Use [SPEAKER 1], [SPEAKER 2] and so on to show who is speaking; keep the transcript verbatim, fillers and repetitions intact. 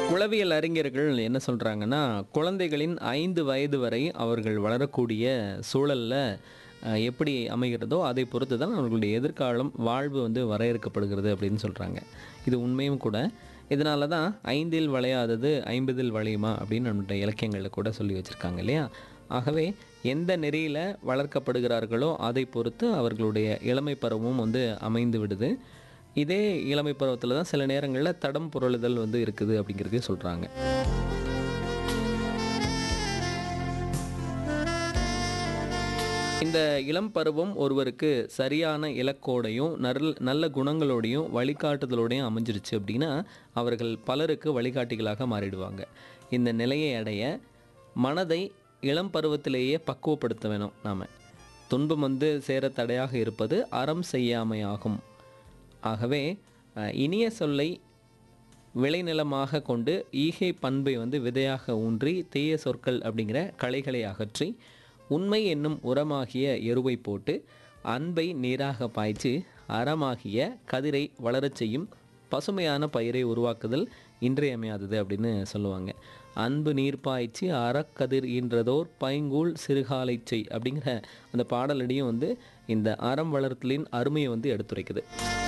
[SPEAKER 1] உளவியல் அறிஞர்கள் என்ன சொல்றாங்கன்னா, குழந்தைகளின் ஐந்து வயது வரை அவர்கள் வளரக்கூடிய சூழல்ல அ எப்படி அமைகிறதோ, அதை பொறுத்து தான் அவர்களுடைய எதிர்காலம், வாழ்வு வந்து வரையறுக்கப்படுகிறது அப்படின்னு சொல்றாங்க. இது உண்மையும் கூட. இதனால தான் "ஐந்தில் வளையாதது ஐம்பதில் வளையுமா" அப்படின்னு நம்முடைய இலக்கியங்கள்ல கூட சொல்லி வச்சிருக்காங்க இல்லையா? ஆகவே எந்த நெறியில வளர்க்கப்படுகிறார்களோ, அதை பொறுத்து அவர்களுடைய இளமை பருவமும் வந்து அமைந்து விடுது. இதே இளமை பருவத்தில தான் சில நேரங்கள்ல தடம் புரளுதல் வந்து இருக்குது அப்படிங்கிறதையும் சொல்றாங்க. இந்த இளம் பருவம் ஒருவருக்கு சரியான இலக்கோடையும், நல் நல்ல குணங்களோடையும், வழிகாட்டுதலோடையும் அமைஞ்சிருச்சு அப்படின்னா, அவர்கள் பலருக்கு வழிகாட்டிகளாக மாறிடுவாங்க. இந்த நிலையை அடைய மனதை இளம் பருவத்திலேயே பக்குவப்படுத்த வேணும் நாம. துன்பம் வந்து சேர தடையாக இருப்பது அறம் செய்யாமையாகும். ஆகவே அ இனிய சொல்லை விளைநிலமாக கொண்டு ஈகை பண்பை வந்து விதையாக ஊன்றி தீய சொற்கள் அப்படிங்கிற களைகளை அகற்றி உண்மை என்னும் உரமாகிய எருவை போட்டு அன்பை நீராக பாய்ச்சி அறமாகிய கதிரை வளரச் செய்யும் பசுமையான பயிரை உருவாக்குதல் இன்றியமையாதது அப்படின்னு சொல்லுவாங்க. அன்பு நீர் பாய்ச்சி அறக்கதிர் ஈன்றதோர் பைங்கூழ் சிறுகாலை செய் அப்படிங்கிற அந்த பாடலடியும் வந்து இந்த அறம் வளர்த்தலின் அருமையை வந்து எடுத்துரைக்குது.